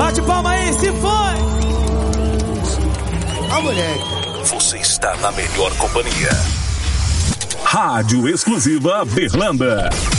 Bate palma aí, se foi! A moleque. Você está na melhor companhia. Rádio Exclusiva Berlanda.